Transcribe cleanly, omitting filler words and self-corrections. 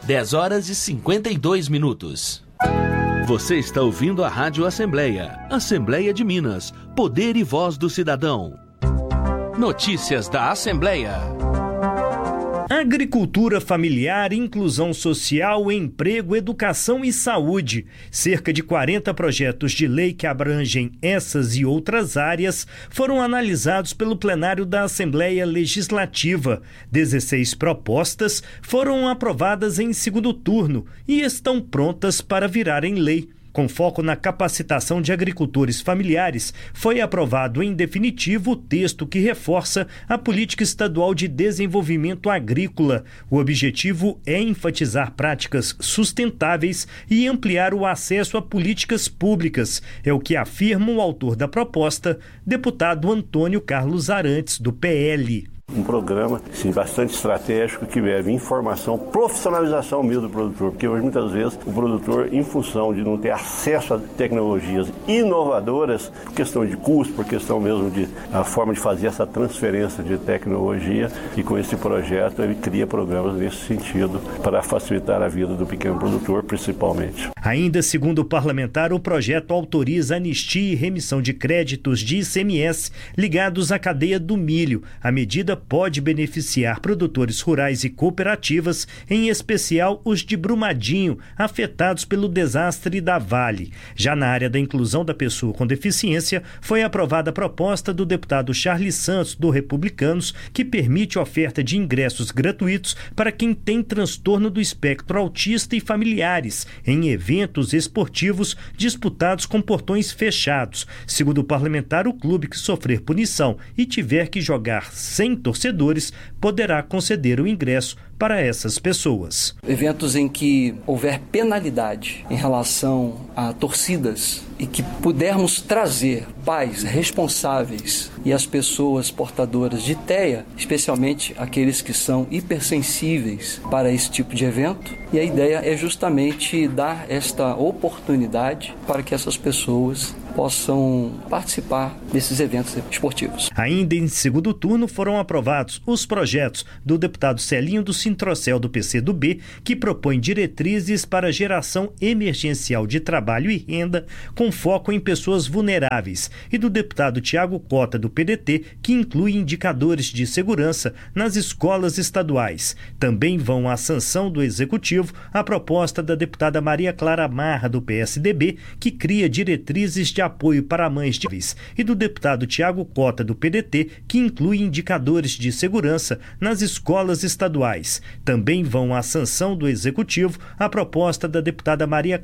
10h52. Você está ouvindo a Rádio Assembleia. Assembleia de Minas. Poder e voz do cidadão. Notícias da Assembleia. Agricultura familiar, inclusão social, emprego, educação e saúde. Cerca de 40 projetos de lei que abrangem essas e outras áreas foram analisados pelo plenário da Assembleia Legislativa. 16 propostas foram aprovadas em segundo turno e estão prontas para virarem lei. Com foco na capacitação de agricultores familiares, foi aprovado em definitivo o texto que reforça a Política Estadual de Desenvolvimento Agrícola. O objetivo é enfatizar práticas sustentáveis e ampliar o acesso a políticas públicas. É o que afirma o autor da proposta, deputado Antônio Carlos Arantes, do PL. Um programa bastante estratégico que leva informação, profissionalização mesmo do produtor, porque hoje muitas vezes o produtor, em função de não ter acesso a tecnologias inovadoras, por questão de custo, por questão mesmo de a forma de fazer essa transferência de tecnologia, e com esse projeto ele cria programas nesse sentido para facilitar a vida do pequeno produtor, principalmente. Ainda segundo o parlamentar, o projeto autoriza anistia e remissão de créditos de ICMS ligados à cadeia do milho. A medida pode beneficiar produtores rurais e cooperativas, em especial os de Brumadinho, afetados pelo desastre da Vale. Já na área da inclusão da pessoa com deficiência, foi aprovada a proposta do deputado Charles Santos, do Republicanos, que permite a oferta de ingressos gratuitos para quem tem transtorno do espectro autista e familiares, em eventos esportivos disputados com portões fechados. Segundo o parlamentar, o clube que sofrer punição e tiver que jogar sem torcedores poderá conceder o ingresso para essas pessoas. Eventos em que houver penalidade em relação a torcidas e que pudermos trazer pais responsáveis e as pessoas portadoras de TEA, especialmente aqueles que são hipersensíveis para esse tipo de evento, e a ideia é justamente dar esta oportunidade para que essas pessoas possam participar desses eventos esportivos. Ainda em segundo turno foram aprovados os projetos do deputado Celinho do Sintrocel, do PCdoB, que propõe diretrizes para geração emergencial de trabalho e renda com foco em pessoas vulneráveis, e do deputado Tiago Cota, do PDT, que inclui indicadores de segurança nas escolas estaduais. Também vão à sanção do Executivo a proposta da deputada Maria Clara Marra, do PSDB, que cria diretrizes de apoio para mães de filhos, e do deputado Tiago Cota, do PDT, que inclui indicadores de segurança nas escolas estaduais. Também vão à sanção do Executivo a proposta da deputada Maria